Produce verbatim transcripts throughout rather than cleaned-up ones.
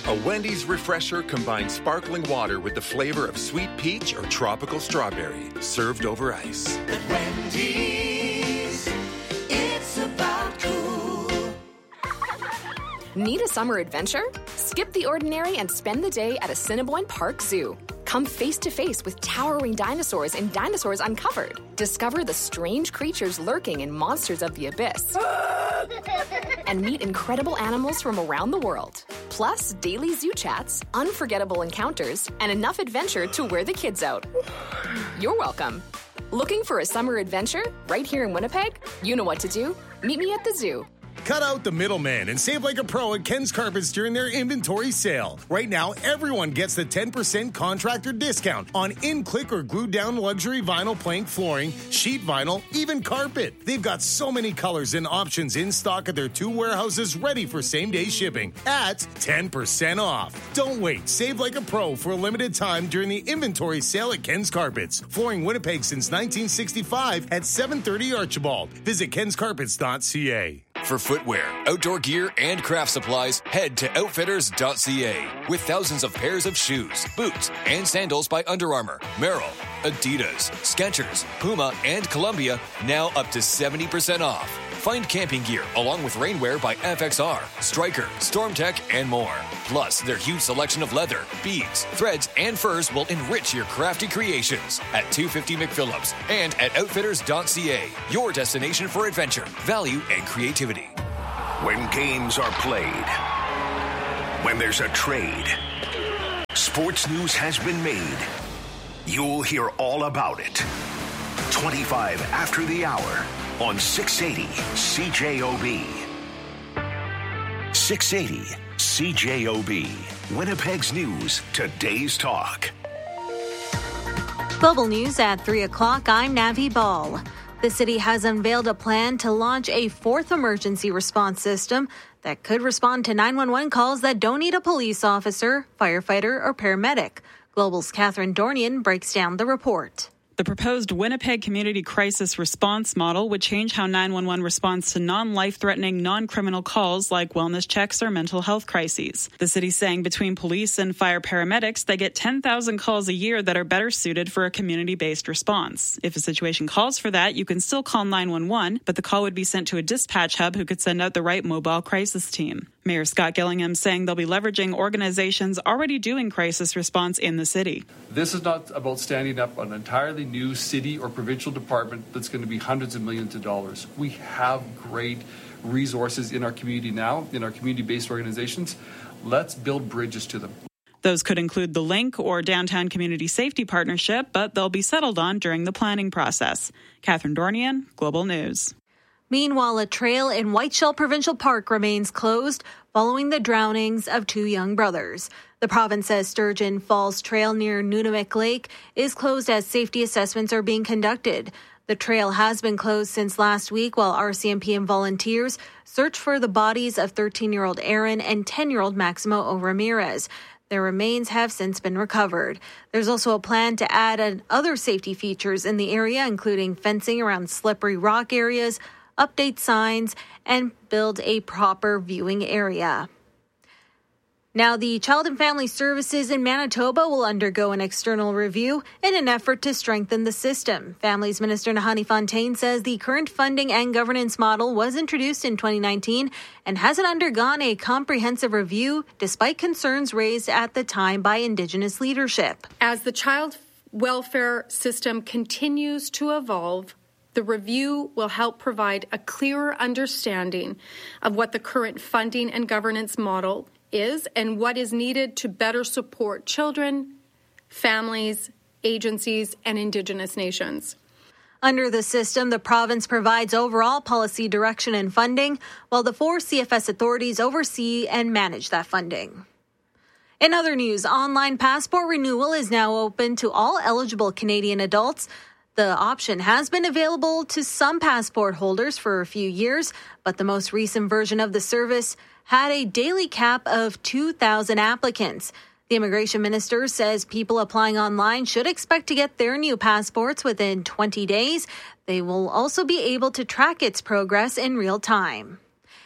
A Wendy's refresher combines sparkling water with the flavor of sweet peach or tropical strawberry, served over ice. At Wendy's, it's about cool. Need a summer adventure? Skip the ordinary and spend the day at Assiniboine Park Zoo. Come face to face with towering dinosaurs in Dinosaurs Uncovered. Discover the strange creatures lurking in Monsters of the Abyss. And meet incredible animals from around the world. Plus, daily zoo chats, unforgettable encounters, and enough adventure to wear the kids out. You're welcome. Looking for a summer adventure right here in Winnipeg? You know what to do. Meet me at the zoo. Cut out the middleman and save like a pro at Ken's Carpets during their inventory sale. Right now, everyone gets the ten percent contractor discount on in-click or glued-down luxury vinyl plank flooring, sheet vinyl, even carpet. They've got so many colors and options in stock at their two warehouses ready for same-day shipping at ten percent off. Don't wait. Save like a pro for a limited time during the inventory sale at Ken's Carpets. Flooring Winnipeg since nineteen sixty-five at seven thirty Archibald. Visit kens carpets dot c a. For footwear, outdoor gear, and craft supplies, head to outfitters dot c a. With thousands of pairs of shoes, boots, and sandals by Under Armour, Merrell, Adidas, Skechers, Puma, and Columbia, now up to seventy percent off. Find camping gear along with rainwear by F X R, Stryker, StormTech, and more. Plus, their huge selection of leather, beads, threads, and furs will enrich your crafty creations at two fifty McPhillips and at outfitters dot c a. Your destination for adventure, value, and creativity. When games are played, when there's a trade, sports news has been made. You'll hear all about it. twenty-five after the hour on six eighty C J O B. six eighty C J O B. Winnipeg's News, today's talk. Global News at three o'clock. I'm Navi Ball. The city has unveiled a plan to launch a fourth emergency response system that could respond to nine one one calls that don't need a police officer, firefighter, or paramedic. Global's Catherine Dornian breaks down the report. The proposed Winnipeg Community Crisis Response Model would change how nine one one responds to non-life-threatening, non-criminal calls like wellness checks or mental health crises. The city's saying between police and fire paramedics, they get ten thousand calls a year that are better suited for a community-based response. If a situation calls for that, you can still call nine one one, but the call would be sent to a dispatch hub who could send out the right mobile crisis team. Mayor Scott Gillingham saying they'll be leveraging organizations already doing crisis response in the city. This is not about standing up an entirely new city or provincial department that's going to be hundreds of millions of dollars. We have great resources in our community now, in our community-based organizations. Let's build bridges to them. Those could include the Link or Downtown Community Safety Partnership, but they'll be settled on during the planning process. Catherine Dornian, Global News. Meanwhile, a trail in Whiteshell Provincial Park remains closed following the drownings of two young brothers. The province says Sturgeon Falls Trail near Nunavik Lake is closed as safety assessments are being conducted. The trail has been closed since last week while R C M P and volunteers search for the bodies of thirteen-year-old Aaron and ten-year-old Maximo O. Ramirez. Their remains have since been recovered. There's also a plan to add other safety features in the area, including fencing around slippery rock areas, update signs, and build a proper viewing area. Now, the Child and Family Services in Manitoba will undergo an external review in an effort to strengthen the system. Families Minister Nahani Fontaine says the current funding and governance model was introduced in twenty nineteen and hasn't undergone a comprehensive review despite concerns raised at the time by Indigenous leadership. As the child welfare system continues to evolve, the review will help provide a clearer understanding of what the current funding and governance model is and what is needed to better support children, families, agencies, and Indigenous nations. Under the system, the province provides overall policy direction and funding, while the four C F S authorities oversee and manage that funding. In other news, online passport renewal is now open to all eligible Canadian adults. The option has been available to some passport holders for a few years, but the most recent version of the service had a daily cap of two thousand applicants. The immigration minister says people applying online should expect to get their new passports within twenty days. They will also be able to track its progress in real time.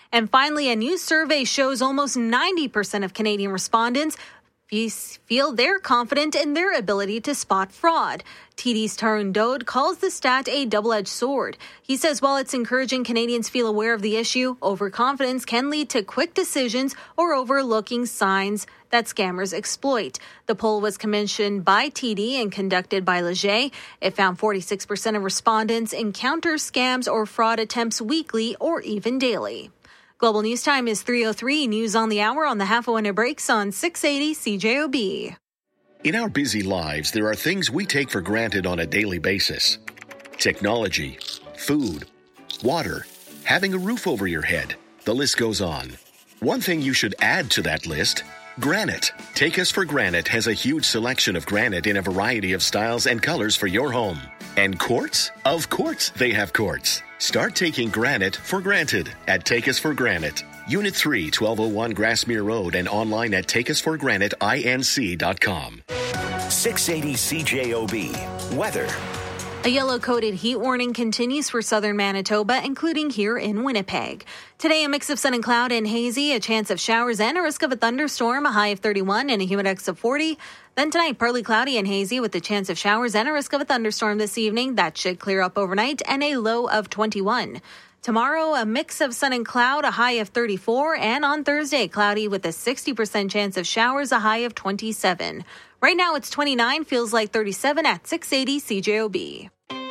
And finally, a new survey shows almost ninety percent of Canadian respondents feel they're confident in their ability to spot fraud. T D's Tarun Dode calls the stat a double-edged sword. He says while it's encouraging Canadians feel aware of the issue, overconfidence can lead to quick decisions or overlooking signs that scammers exploit. The poll was commissioned by T D and conducted by Leger. It found forty-six percent of respondents encounter scams or fraud attempts weekly or even daily. Global News Time is three oh three. News on the hour on the half hour breaks on six eighty C J O B. In our busy lives, there are things we take for granted on a daily basis. Technology, food, water, having a roof over your head. The list goes on. One thing you should add to that list: granite. Take Us for Granite has a huge selection of granite in a variety of styles and colors for your home. And quartz? Of course they have quartz. Start taking granite for granted at Take Us for Granite. Unit three, twelve oh one Grassmere Road, and online at take us for granite inc dot com. six eighty C J O B. Weather. A yellow-coated heat warning continues for southern Manitoba, including here in Winnipeg. Today, a mix of sun and cloud and hazy, a chance of showers and a risk of a thunderstorm, a high of thirty-one and a humidex of forty. Then tonight, partly cloudy and hazy with a chance of showers and a risk of a thunderstorm this evening. That should clear up overnight, and a low of twenty-one. Tomorrow, a mix of sun and cloud, a high of thirty-four, and on Thursday, cloudy with a sixty percent chance of showers, a high of twenty-seven. Right now, it's twenty-nine, feels like thirty-seven at six eighty C J O B.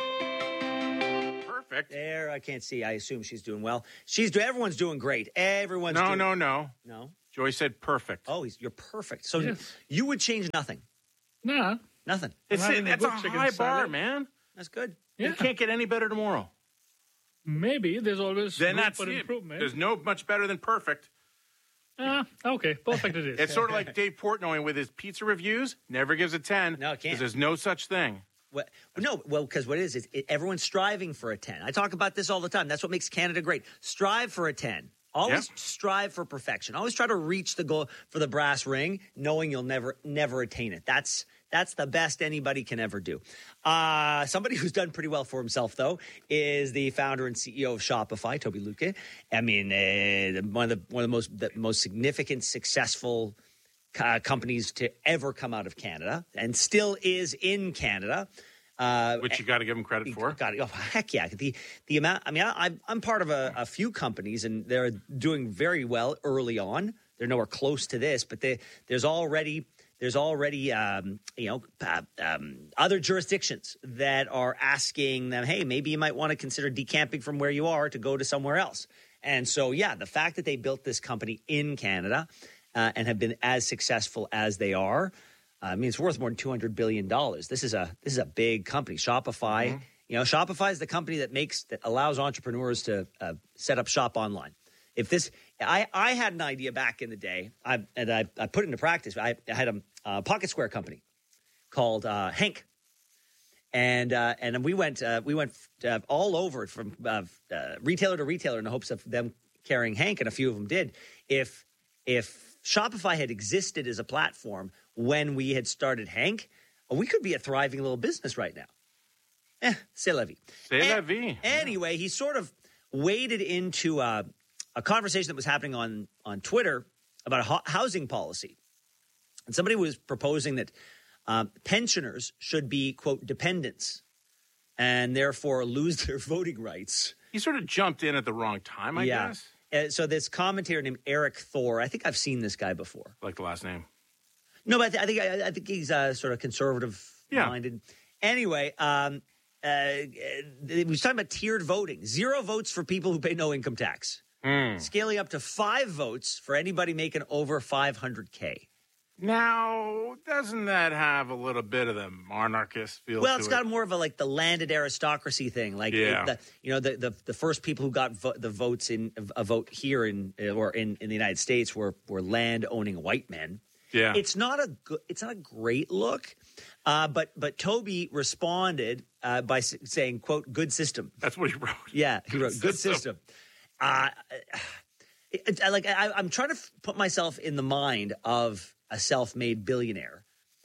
Perfect. There, I can't see. I assume she's doing well. She's do. Everyone's doing great. Everyone's no, doing no, no, no. Joy said perfect. Oh, he's, you're perfect. So Yes. you would change nothing. No. Nothing. It's I'm a, having a that's a good chicken high bar, salad. man. That's good. Yeah. You can't get any better tomorrow. Maybe. There's always Then room that's for it. improvement. There's no much better than perfect. Ah, okay. Perfect it is. It's sort of like Dave Portnoy with his pizza reviews. Never gives a ten. No, it can't. Because there's no such thing. What, no, well, because what it is, is it, everyone's striving for a ten. I talk about this all the time. That's what makes Canada great. Strive for a ten. Always Yep. strive for perfection. Always try to reach the goal for the brass ring, knowing you'll never, never attain it. That's that's the best anybody can ever do. Uh, somebody who's done pretty well for himself, though, is the founder and C E O of Shopify, Toby Luque. I mean, uh, one of the one of the most the most significant, successful uh, companies to ever come out of Canada, and still is in Canada. Uh, Which you got to give him credit for. Got it. Oh, heck yeah. The the amount, I mean, I, I'm part of a, a few companies, and they're doing very well early on. They're nowhere close to this, but they, there's already there's already um, you know uh, um, other jurisdictions that are asking them, hey, maybe you might want to consider decamping from where you are to go to somewhere else. And so, yeah, the fact that they built this company in Canada uh, and have been as successful as they are. I mean, it's worth more than two hundred billion dollars. This is a this is a big company. Shopify, mm-hmm. you know, Shopify is the company that makes that allows entrepreneurs to uh, set up shop online. If this, I, I had an idea back in the day, I, and I, I put it into practice. I, I had a uh, Pocket Square company called uh, Hank, and uh, and we went uh, we went uh, all over from uh, uh, retailer to retailer in the hopes of them carrying Hank, and a few of them did. If if Shopify had existed as a platform when we had started Hank, we could be a thriving little business right now. Eh, c'est la vie. C'est la vie. Anyway, he sort of waded into a, a conversation that was happening on, on Twitter about a ho- housing policy. And somebody was proposing that um, pensioners should be, quote, dependents and therefore lose their voting rights. He sort of jumped in at the wrong time, I yeah. guess. Uh, so this commentator named Eric Thor, I think I've seen this guy before. Like the last name. No, but I, th- I think I, I think he's uh, sort of conservative-minded. Yeah. Anyway, um, uh, he was talking about tiered voting. Zero votes for people who pay no income tax. Mm. Scaling up to five votes for anybody making over five hundred K. Now, doesn't that have a little bit of the monarchist feel Well, to it's it? got more of a like the landed aristocracy thing. Like, yeah. the, you know, the, the the first people who got vo- the votes in a vote here in or in, in the United States were were land owning white men. Yeah. It's not a good, it's not a great look, uh, but but Toby responded uh, by s- saying, "quote good system." That's what he wrote. Yeah, he wrote good system. Uh, it, it, like I, I'm trying to f- put myself in the mind of a self-made billionaire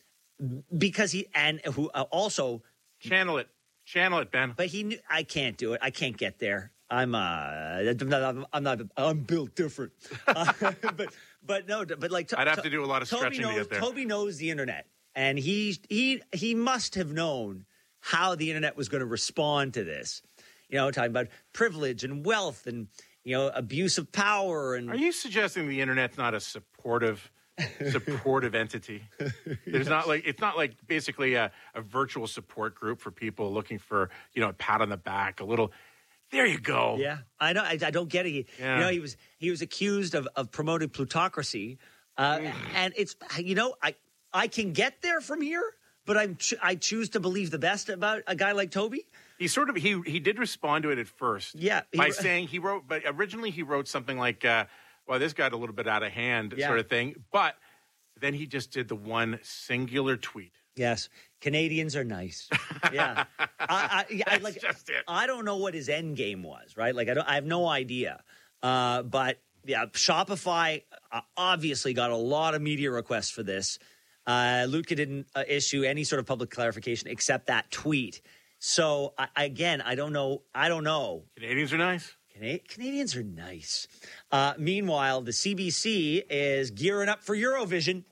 because he and who uh, also channel it, channel it, Ben. But he knew I can't do it. I can't get there. I'm uh, I'm not, I'm, I'm not, I'm built different. Uh, but, but no, but like, I'd have to do a lot of Toby stretching knows, to get there. Toby knows the internet, and he he he must have known how the internet was going to respond to this. You know, talking about privilege and wealth and, you know, abuse of power. And are you suggesting the internet's not a supportive, supportive entity? There's not like it's not like basically a, a virtual support group for people looking for, you know, a pat on the back, a little. There you go. Yeah, I know. I, I don't get it. He, Yeah. You know, he was he was accused of of promoting plutocracy, uh, and it's you know I I can get there from here, but I'm ch- I choose to believe the best about a guy like Toby. He sort of he he did respond to it at first, Yeah, he by wr- saying he wrote, but originally he wrote something like, uh, "Well, this got a little bit out of hand," Yeah. sort of thing. But then he just did the one singular tweet. Yes, Canadians are nice. Yeah, I, I, yeah, I like. just it. I don't know what his end game was, right? Like I don't. I have no idea. Uh, but yeah, Shopify uh, obviously got a lot of media requests for this. Uh, Lutka didn't uh, issue any sort of public clarification except that tweet. So I, again, I don't know. I don't know. Canadians are nice. Cana- Canadians are nice. Uh, meanwhile, the C B C is gearing up for Eurovision.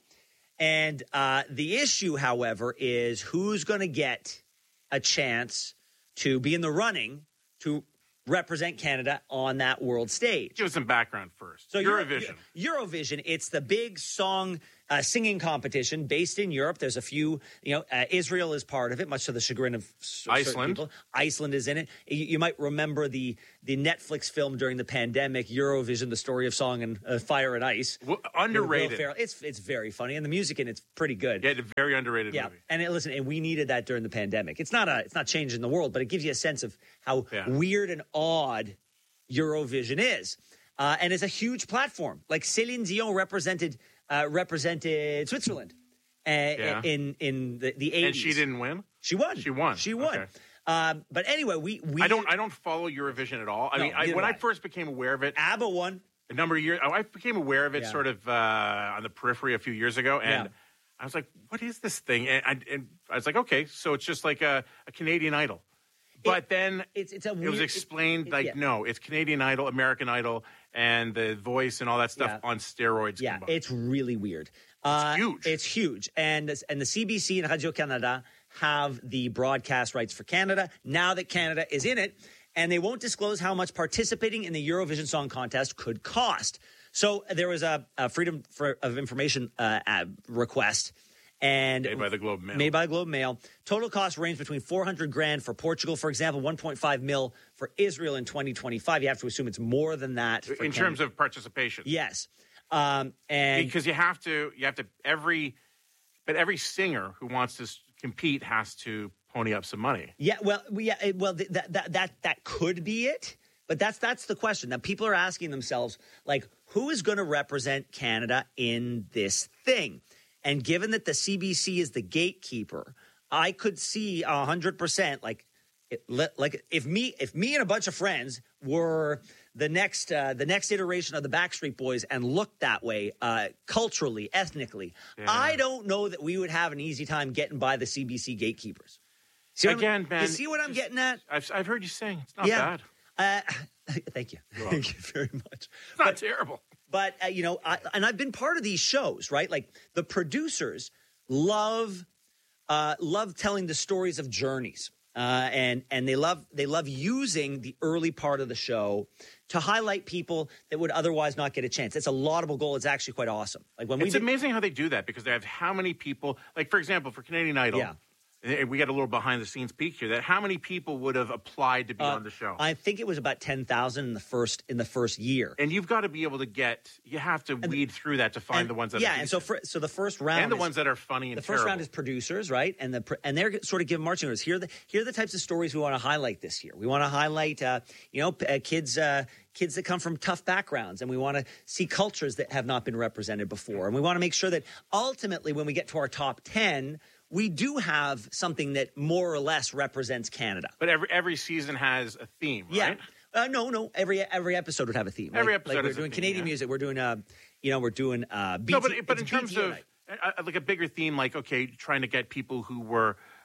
And uh, the issue, however, is who's going to get a chance to be in the running to represent Canada on that world stage. Give us some background first. So Eurovision. Euro- Eurovision, it's the big song uh, singing competition based in Europe. There's a few, you know, uh, Israel is part of it, much to the chagrin of s- certain Iceland. people. Iceland is in it. You, you might remember the the Netflix film during the pandemic, Eurovision, the story of song and uh, fire and ice. Well, With Will underrated. Ferrell. It's it's very funny, and the music in it's pretty good. Yeah, a very underrated Yeah, movie. and it, listen, and we needed that during the pandemic. It's not a, it's not changing the world, but it gives you a sense of how Yeah. weird and odd Eurovision is, uh, and it's a huge platform. Like Céline Dion represented uh, represented Switzerland uh, Yeah. in in the the eighties, And she didn't win? She won. She won. She won. Okay. Um, but anyway, we we I don't I don't follow Eurovision at all. I No, mean, I, neither when do I I. first became aware of it, ABBA won. a number of years, I became aware of it Yeah. sort of uh, on the periphery a few years ago, and Yeah. I was like, "What is this thing?" And I, and I was like, "Okay, so it's just like a, a Canadian Idol." But then it's it's a it weird, was explained it- like, yeah. no, it's Canadian Idol, American Idol, and the voice and all that stuff Yeah. on steroids. Yeah, combined. it's really weird. Uh, huge. It's huge. And, and the C B C and Radio Canada have the broadcast rights for Canada now that Canada is in it, and they won't disclose how much participating in the Eurovision Song Contest could cost. So there was a, a Freedom for, of Information uh, uh, request. And Made by the Globe and Mail. Made by the Globe and Mail. Total cost range between four hundred grand for Portugal, for example, one point five mil for Israel in twenty twenty-five. You have to assume it's more than that. For in terms of participation. Yes. Um, and because you have to, you have to every, but every singer who wants to s- compete has to pony up some money. Yeah, well, we- yeah, it- well, th- that that that that could be it, but that's that's the question that people are asking themselves: like, who is going to represent Canada in this thing? And given that the C B C is the gatekeeper, I could see a hundred percent, like, it, le- like if me if me and a bunch of friends were the next uh, the next iteration of the Backstreet Boys and looked that way, uh, culturally, ethnically, Yeah. I don't know that we would have an easy time getting by the C B C gatekeepers. See what I'm- Again, man. you see what I'm getting at? I've, I've heard you sing. It's not Yeah. bad. Uh, thank you. Thank you very much. It's not terrible. But, uh, you know, I, and I've been part of these shows, right? Like the producers love uh, love telling the stories of journeys. Uh, and and they love they love using the early part of the show to highlight people that would otherwise not get a chance. It's a laudable goal. It's actually quite awesome. Like when we It's did- amazing how they do that because they have how many people, like, for example, for Canadian Idol, Yeah. and we got a little behind the scenes peek here, that how many people would have applied to be uh, on the show? I think it was about ten thousand in the first in the first year. and you've got to be able to get, you have to weed through that to find And- the ones that yeah, are and so decent. for, so the first round and the is- ones that are funny and the first terrible. round is producers, right? And the pr- and they're sort of giving marching orders. Here are the here are the types of stories we want to highlight this year. We want to highlight, uh, you know, p- uh, kids uh, kids that come from tough backgrounds, and we want to see cultures that have not been represented before, and we want to make sure that ultimately, when we get to our top ten, we do have something that more or less represents Canada. But every every season has a theme, Yeah. right? Uh, no, no. Every every episode would have a theme. Every Like- episode like we're has a doing theme, Canadian yeah. music. We're doing, uh, you know, we're doing uh, B T. No, but but in it's terms B T O of night. uh, like a bigger theme, like okay, trying to get people who were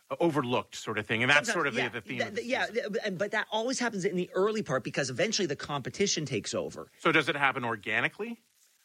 overlooked sort of thing. And that's Sometimes, sort of yeah, the, the theme. That, of the yeah, and- but that always happens in the early part because eventually the competition takes over. So does it happen organically?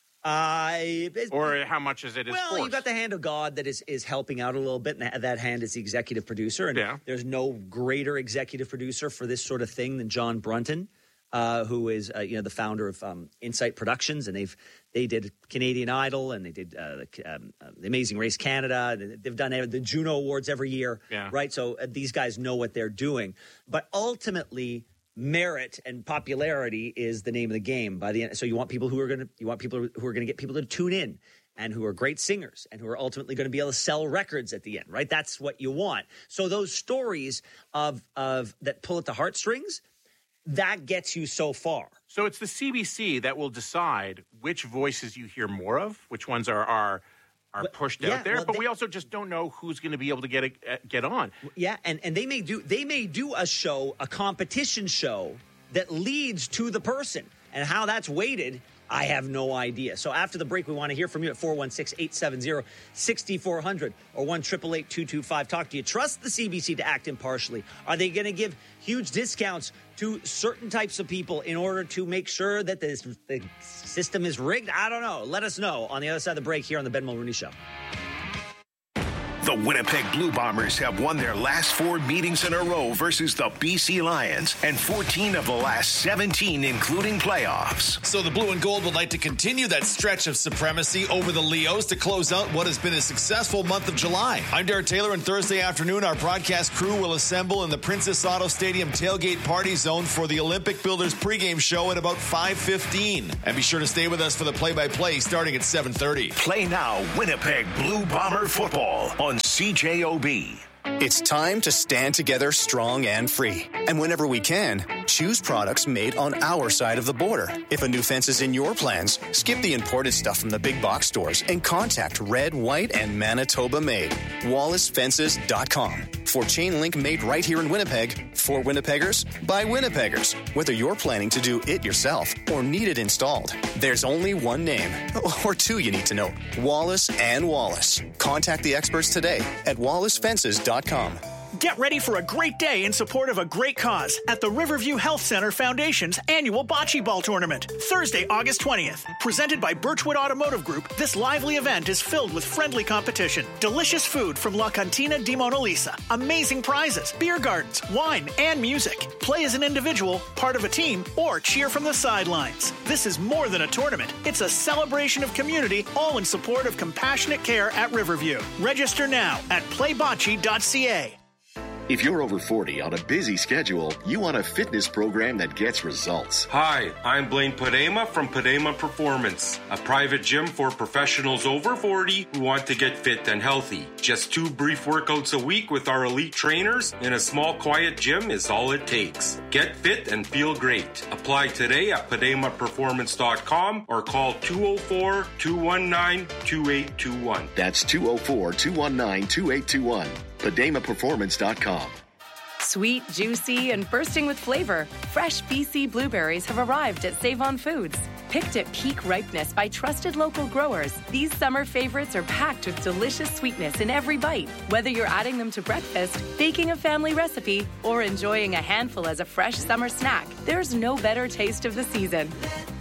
Uh, or how much is it? Is well, forced? you've got the hand of God that is, is helping out a little bit, and that, that hand is the executive producer. And Yeah. there's no greater executive producer for this sort of thing than John Brunton, uh, who is uh, you know the founder of um, Insight Productions, and they've they did Canadian Idol, and they did uh, the, um, uh, the Amazing Race Canada. They've done the Juno Awards every year, Yeah. right? So uh, these guys know what they're doing, but ultimately, merit and popularity is the name of the game. By the end, so you want people who are going to you want people who are going to get people to tune in, and who are great singers, and who are ultimately going to be able to sell records at the end, right? That's what you want. So those stories of of that pull at the heartstrings, that gets you so far. So it's the C B C that will decide which voices you hear more of, which ones are are are pushed yeah, out there. well, but they- we also just don't know who's going to be able to get a, uh, get on. Yeah, and, and they may do they may do a show, a competition show that leads to the person, and how that's weighted, I have no idea. So after the break, we want to hear from you at four one six, eight seven zero, six four zero zero or one eight eight eight, two two five, talk. Do you trust the C B C to act impartially? Are they going to give huge discounts to certain types of people in order to make sure that this, the system is rigged? I don't know. Let us know on the other side of the break here on the Ben Mulrooney Show. The Winnipeg Blue Bombers have won their last four meetings in a row versus the B C Lions and fourteen of the last seventeen, including playoffs. So the Blue and Gold would like to continue that stretch of supremacy over the Leos to close out what has been a successful month of July. I'm Derek Taylor, and Thursday afternoon, our broadcast crew will assemble in the Princess Auto Stadium tailgate party zone for the Olympic Builders pregame show at about five fifteen. And be sure to stay with us for the play-by-play starting at seven thirty. Play now Winnipeg Blue Bomber football on C J O B. It's time to stand together strong and free. And whenever we can, choose products made on our side of the border. If a new fence is in your plans, skip the imported stuff from the big box stores and contact Red, White, and Manitoba Made. Wallace Fences dot com. For chain link made right here in Winnipeg, for Winnipeggers, by Winnipeggers. Whether you're planning to do it yourself or need it installed, there's only one name, or two you need to know, Wallace and Wallace. Contact the experts today at Wallace Fences dot com. Get ready for a great day in support of a great cause at the Riverview Health Center Foundation's annual Bocce Ball Tournament, Thursday, August twentieth. Presented by Birchwood Automotive Group, this lively event is filled with friendly competition, delicious food from La Cantina di Mona Lisa, amazing prizes, beer gardens, wine, and music. Play as an individual, part of a team, or cheer from the sidelines. This is more than a tournament. It's a celebration of community, all in support of compassionate care at Riverview. Register now at play bocce dot c a. If you're over forty on a busy schedule, you want a fitness program that gets results. Hi, I'm Blaine Padema from Padema Performance, a private gym for professionals over forty who want to get fit and healthy. Just two brief workouts a week with our elite trainers in a small, quiet gym is all it takes. Get fit and feel great. Apply today at Padema Performance dot com or call two oh four, two one nine, two eight two one. That's two oh four, two one nine, two eight two one. Padema Performance dot com. Sweet, juicy, and bursting with flavor, fresh B C blueberries have arrived at Save-On Foods. Picked at peak ripeness by trusted local growers, these summer favorites are packed with delicious sweetness in every bite. Whether you're adding them to breakfast, baking a family recipe, or enjoying a handful as a fresh summer snack, there's no better taste of the season.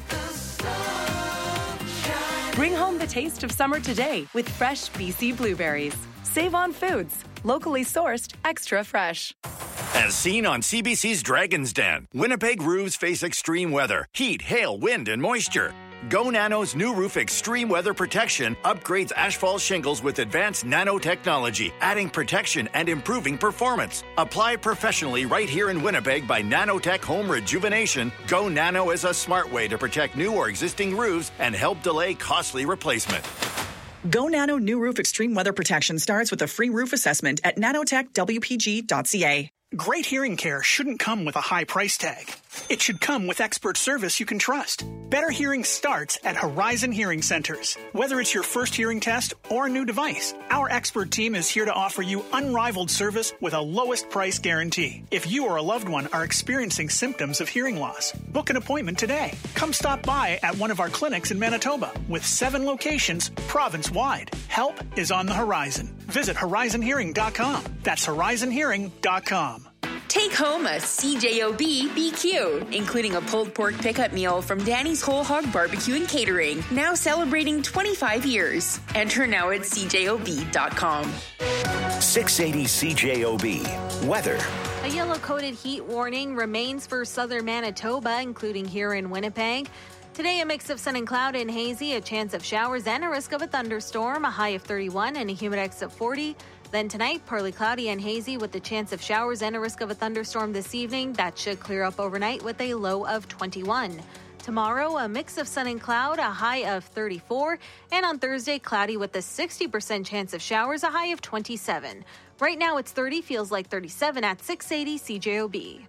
Bring home the taste of summer today with fresh B C blueberries. Save-On Foods, locally sourced, extra fresh. As seen on C B C's Dragon's Den, Winnipeg roofs face extreme weather, heat, hail, wind, and moisture. Go Nano's new roof extreme weather protection upgrades asphalt shingles with advanced nanotechnology, adding protection and improving performance. Apply professionally right here in Winnipeg by Nanotech Home Rejuvenation. Go Nano is a smart way to protect new or existing roofs and help delay costly replacement. Go Nano New Roof Extreme Weather Protection starts with a free roof assessment at nanotech w p g dot c a. Great hearing care shouldn't come with a high price tag. It should come with expert service you can trust. Better hearing starts at Horizon Hearing Centers. Whether it's your first hearing test or a new device, our expert team is here to offer you unrivaled service with a lowest price guarantee. If you or a loved one are experiencing symptoms of hearing loss, book an appointment today. Come stop by at one of our clinics in Manitoba with seven locations province-wide. Help is on the horizon. Visit horizon hearing dot com. That's horizon hearing dot com. Take home a C J O B B Q, including a pulled pork pickup meal from Danny's Whole Hog Barbecue and Catering, now celebrating twenty-five years. Enter now at C J O B dot com. six eighty C J O B. Weather. A yellow-coated heat warning remains for southern Manitoba, including here in Winnipeg. Today, a mix of sun and cloud and hazy, a chance of showers and a risk of a thunderstorm, a high of thirty-one and a humidex of forty. Then tonight, partly cloudy and hazy with the chance of showers and a risk of a thunderstorm this evening. That should clear up overnight with a low of twenty-one. Tomorrow, a mix of sun and cloud, a high of thirty-four. And on Thursday, cloudy with a sixty percent chance of showers, a high of twenty-seven. Right now, it's thirty, feels like thirty-seven at six eighty C J O B.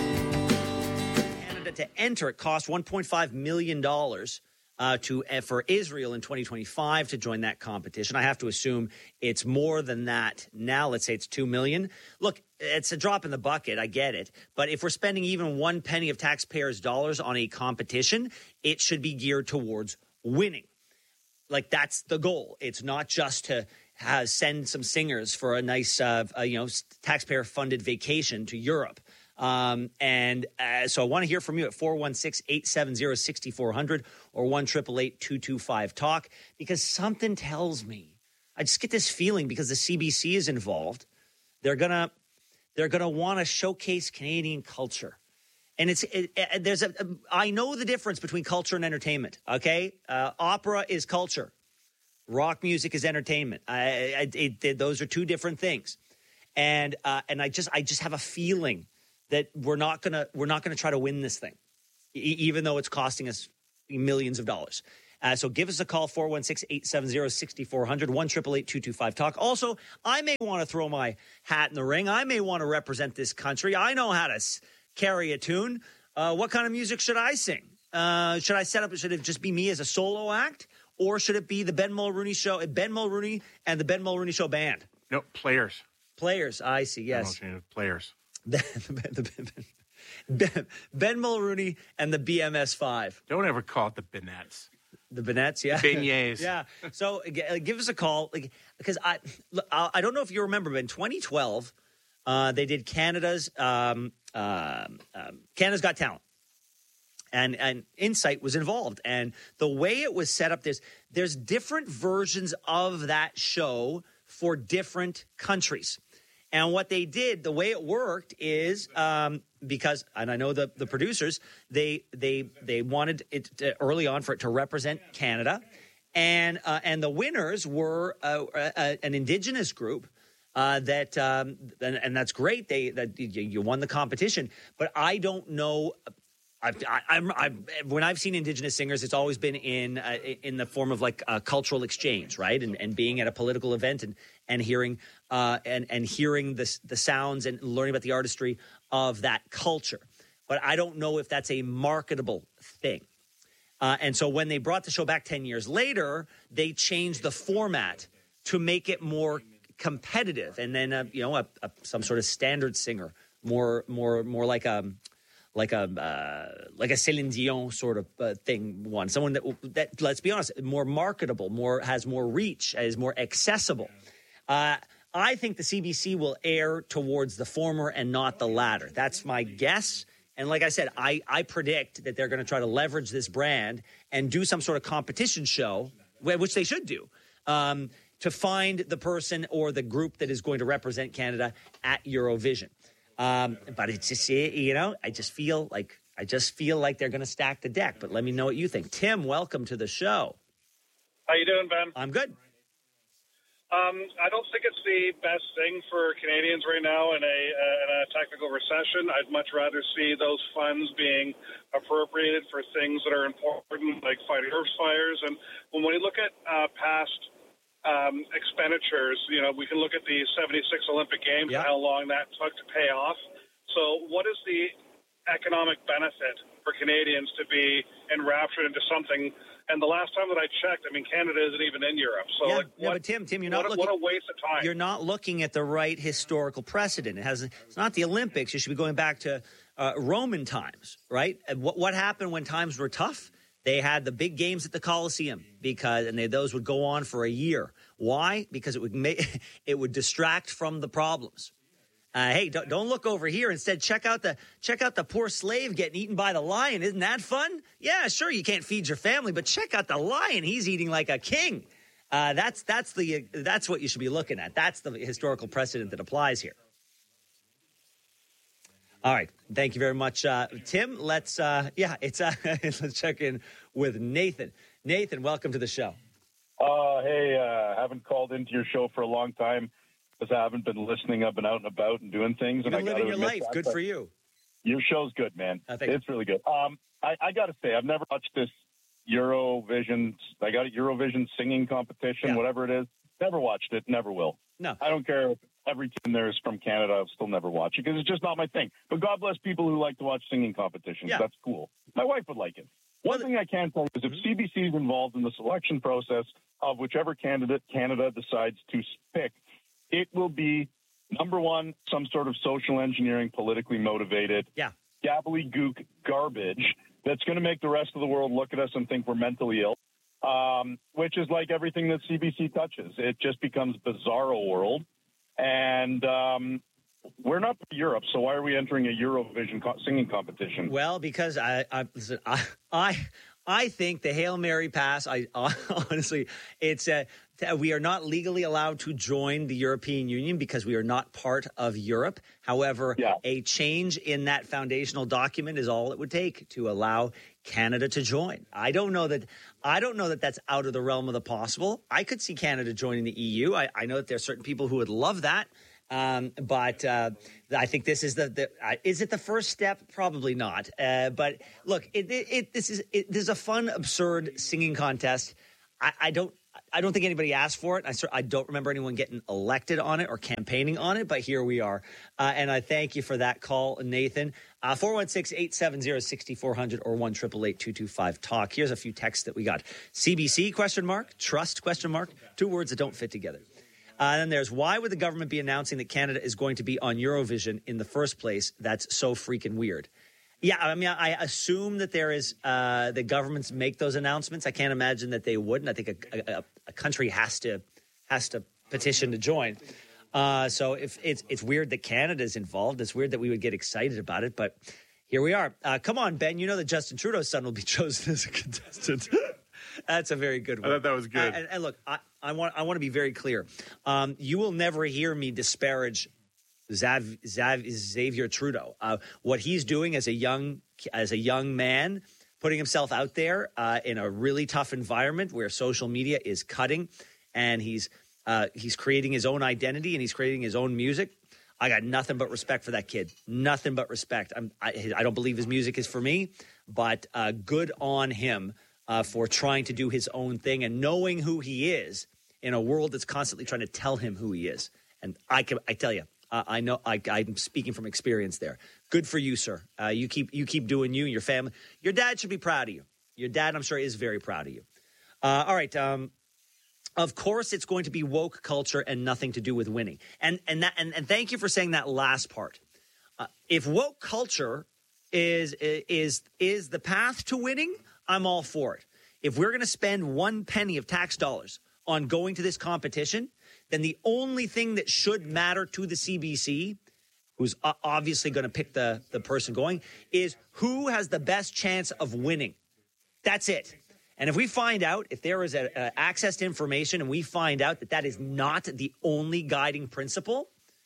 Canada to enter, it cost one point five million dollars. Uh, to uh, for Israel in twenty twenty-five to join that competition. I have to assume it's more than that now. Let's say it's two million dollars. Look, it's a drop in the bucket. I get it. But if we're spending even one penny of taxpayers' dollars on a competition, it should be geared towards winning. Like, that's the goal. It's not just to uh, send some singers for a nice, uh, uh, you know, taxpayer-funded vacation to Europe. Um, and uh, so I want to hear from you at four one six, eight seven zero, six four zero zero or one eight eight eight, two two five, talk, because something tells me, I just get this feeling because the C B C is involved, they're going to they're going to want to showcase Canadian culture. And it's it, it, there's a, I know the difference between culture and entertainment, okay? Uh, opera is culture. Rock music is entertainment. I, I, it, it, those are two different things. And uh, and I just I just have a feeling that we're not gonna we're not gonna try to win this thing, e- even though it's costing us millions of dollars. Uh, so give us a call, four one six, eight seven zero, six four zero zero, one eight eight eight, two two five, talk. Also, I may want to throw my hat in the ring. I may want to represent this country. I know how to s- carry a tune. Uh, what kind of music should I sing? Uh, should I set up? Should it just be me as a solo act, or should it be the Ben Mulrooney Show, Ben Mulrooney and the Ben Mulrooney Show band? No, players. Players. I see. Yes, players. Ben, ben, Ben Mulrooney and the B M S five. Don't ever call it the Benettes. The Benettes, yeah. Beignets. Yeah. So g- give us a call. Like, because I I don't know if you remember, but in twenty twelve, uh, they did Canada's um, uh, um, Canada's Got Talent. And and Insight was involved. And the way it was set up, there's, there's different versions of that show for different countries. And what they did, the way it worked is um, because, and I know the, the producers, they they they wanted it to, early on for it to represent Canada, and uh, and the winners were uh, uh, an Indigenous group uh, that, um, and, and that's great. They that you, you won the competition, but I don't know. I've, I, I'm, I'm, when I've seen Indigenous singers, it's always been in uh, in the form of like a cultural exchange, right? And, and being at a political event and and hearing uh, and and hearing the the sounds and learning about the artistry of that culture. But I don't know if that's a marketable thing. Uh, and so when they brought the show back ten years later, they changed the format to make it more competitive, and then uh, you know a, a, some sort of standard singer, more more more like a. like a uh, like a Céline Dion sort of uh, thing, one someone that that let's be honest, more marketable, more has more reach, is more accessible. Uh, I think the C B C will err towards the former and not the latter. That's my guess. And like I said, I I predict that they're going to try to leverage this brand and do some sort of competition show, which they should do, um, to find the person or the group that is going to represent Canada at Eurovision. Um, but it's just, you know, I just feel like I just feel like they're going to stack the deck. But let me know what you think. Tim, welcome to the show. How you doing, Ben? I'm good. Um, I don't think it's the best thing for Canadians right now in a, uh, in a technical recession. I'd much rather see those funds being appropriated for things that are important, like fighting earth fires. And when we look at uh, past Um, expenditures, you know, we can look at the seventy-six Olympic Games yeah. and how long that took to pay off. So what is the economic benefit for Canadians to be enraptured into something. And the last time that I checked, I mean, Canada isn't even in Europe. So, yeah, like, yeah, what, but Tim, Tim, you're not what, looking. What a waste of time. You're not looking at the right historical precedent. It has. It's not the Olympics. You should be going back to uh, Roman times, right? And what what happened when times were tough? They had the big games at the Coliseum because, and they, those would go on for a year. Why? Because it would make it would distract from the problems. Uh, hey, don't, don't look over here. Instead, check out the check out the poor slave getting eaten by the lion. Isn't that fun? Yeah, sure. You can't feed your family, but check out the lion. He's eating like a king. Uh, that's that's the that's what you should be looking at. That's the historical precedent that applies here. All right, thank you very much, uh, Tim. Let's uh, yeah, it's uh, let's check in with Nathan. Nathan, welcome to the show. Uh, hey, uh, haven't called into your show for a long time. Because I haven't been listening. I've been out and about and doing things. You've and been I living your life. That, good for you. Your show's good, man. Uh, it's really good. Um, I, I got to say, I've never watched this Eurovision. I got a Eurovision singing competition, yeah. whatever it is. Never watched it. Never will. No. I don't care if every team there is from Canada. I'll still never watch it because it's just not my thing. But God bless people who like to watch singing competitions. Yeah. That's cool. My wife would like it. One well, thing I can tell you is if C B C is involved in the selection process of whichever candidate Canada decides to pick, it will be number one, some sort of social engineering, politically motivated, yeah. gabbly-gook garbage that's going to make the rest of the world look at us and think we're mentally ill, um, which is like everything that C B C touches. It just becomes bizarro world, and um, we're not Europe, so why are we entering a Eurovision co- singing competition? Well, because I, I, listen, I, I, I think the Hail Mary pass. I honestly, it's a. We are not legally allowed to join the European Union because we are not part of Europe. However, yeah. a change in that foundational document is all it would take to allow Canada to join. I don't know that I don't know that that's out of the realm of the possible. I could see Canada joining the E U. I, I know that there are certain people who would love that. Um, but uh, I think this is the, the uh, is it the first step? Probably not. Uh, but look, it, it, it, this is it, this is a fun, absurd singing contest. I, I don't. I don't think anybody asked for it. I, I don't remember anyone getting elected on it or campaigning on it, but here we are. Uh, and I thank you for that call, Nathan. Uh, four one six, eight seven zero, six four zero zero or one eight eight eight, two two five, talk. Here's a few texts that we got. C B C, question mark, trust, question mark, two words that don't fit together. Uh, and then there's, why would the government be announcing that Canada is going to be on Eurovision in the first place? That's so freaking weird. Yeah, I mean, I assume that there is uh, the governments make those announcements. I can't imagine that they wouldn't. I think a, a, a country has to has to petition to join. Uh, so if it's it's weird that Canada's involved. It's weird that we would get excited about it, but here we are. Uh, come on, Ben. You know that Justin Trudeau's son will be chosen as a contestant. That's a very good one. I thought that was good. Uh, and, and look, I, I want I want to be very clear. Um, you will never hear me disparage Zav, Zav, Xavier Trudeau. Uh, what he's doing as a young as a young man, putting himself out there uh, in a really tough environment where social media is cutting, and he's uh, he's creating his own identity and he's creating his own music. I got nothing but respect for that kid. Nothing but respect. I'm, I, I don't believe his music is for me, but uh, good on him uh, for trying to do his own thing and knowing who he is in a world that's constantly trying to tell him who he is. And I can, I tell you. Uh, I know I, I'm speaking from experience there. Good for you, sir. Uh, you keep you keep doing you and your family. Your dad should be proud of you. Your dad, I'm sure, is very proud of you. Uh, all right. Um, of course, it's going to be woke culture and nothing to do with winning. And and that and, and thank you for saying that last part. Uh, if woke culture is is is the path to winning, I'm all for it. If we're going to spend one penny of tax dollars on going to this competition, then the only thing that should matter to the C B C, who's obviously going to pick the, the person going, is who has the best chance of winning. That's it. And if we find out, if there is a, a access to information and we find out that that is not the only guiding principle,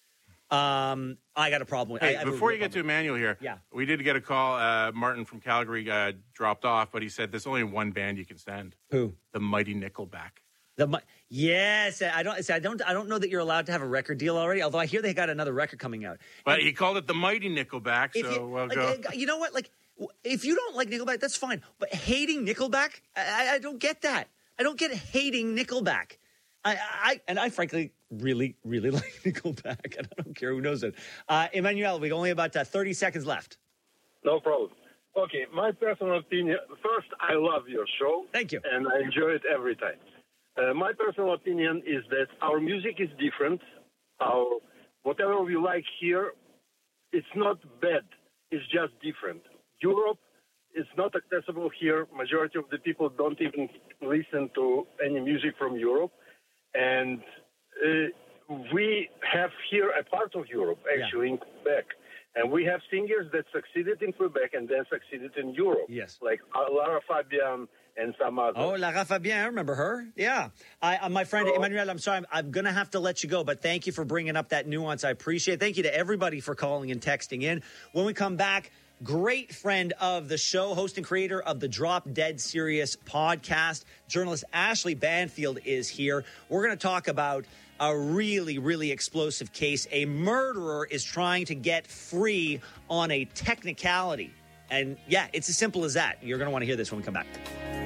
um, I got a problem with it. Hey, before you get to Emmanuel here, yeah. we did get a call. Uh, Martin from Calgary uh, dropped off, but he said there's only one band you can send. Who? The Mighty Nickelback. The yes, I don't. I don't. I don't know that you're allowed to have a record deal already. Although I hear they got another record coming out. But and he called it the Mighty Nickelback. So you, we'll like, go. You know what? Like, if you don't like Nickelback, that's fine. But hating Nickelback, I, I don't get that. I don't get hating Nickelback. I, I and I frankly really, really like Nickelback, and I don't care who knows it. Uh, Emmanuel, we only about uh, thirty seconds left. No problem. Okay, my personal opinion, first, I love your show. Thank you. And I enjoy it every time. Uh, my personal opinion is that our music is different. Our whatever we like here, it's not bad. It's just different. Europe is not accessible here. Majority of the people don't even listen to any music from Europe. And uh, we have here a part of Europe, actually, yeah. in Quebec. And we have singers that succeeded in Quebec and then succeeded in Europe. Yes. Like Lara Fabian and some others. Oh, Lara Fabian, I remember her. Yeah. I, uh, my friend, oh. Emmanuel, I'm sorry, I'm, I'm going to have to let you go, but thank you for bringing up that nuance. I appreciate it. Thank you to everybody for calling and texting in. When we come back, great friend of the show, host and creator of the Drop Dead Serious podcast, journalist Ashley Banfield is here. We're going to talk about a really, really explosive case. A murderer is trying to get free on a technicality. And yeah, it's as simple as that. You're going to want to hear this when we come back.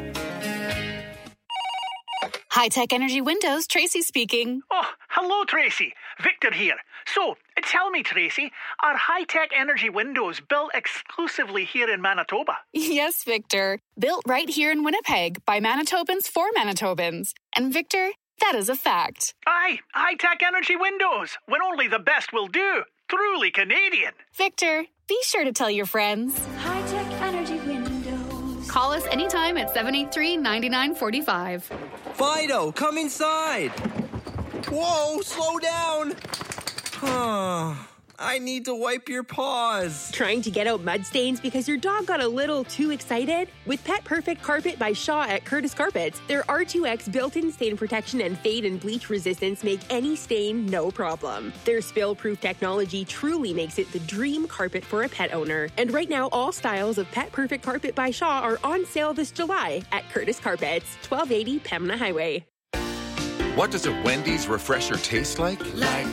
High-Tech Energy Windows, Tracy speaking. Oh, hello, Tracy. Victor here. So, tell me, Tracy, are High-Tech Energy Windows built exclusively here in Manitoba? Yes, Victor. Built right here in Winnipeg by Manitobans for Manitobans. And Victor, that is a fact. Aye, High-Tech Energy Windows, when only the best will do. Truly Canadian. Victor, be sure to tell your friends. High-Tech Energy Windows. Call us anytime at seven eight three, nine nine four five. Fido, come inside. Whoa, slow down. I need to wipe your paws. Trying to get out mud stains because your dog got a little too excited? With Pet Perfect Carpet by Shaw at Curtis Carpets, their R two X built-in stain protection and fade and bleach resistance make any stain no problem. Their spill-proof technology truly makes it the dream carpet for a pet owner. And right now, all styles of Pet Perfect Carpet by Shaw are on sale this July at Curtis Carpets, twelve eighty Pembina Highway. What does a Wendy's refresher taste like? Like